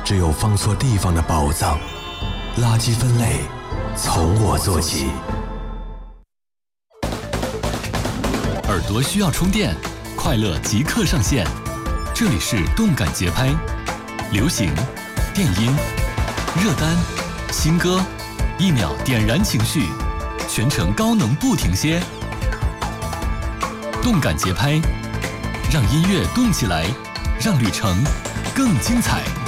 只有放错地方的宝藏。垃圾分类从我做起。 耳朵需要充电，快乐即刻上线。这里是动感节拍，流行、电音、热单、新歌，1秒点燃情绪，全程高能不停歇。动感节拍，让音乐动起来，让旅程更精彩。